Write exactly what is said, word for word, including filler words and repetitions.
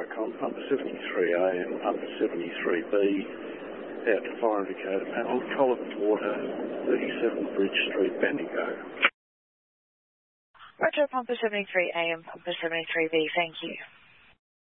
Mike on pumper seventy-three A and pumper seventy-three B, out to fire indicator panel, Collins Water, thirty-seven Bridge Street, Bendigo. Roger, pumper seventy-three A and pumper seventy-three B, thank you.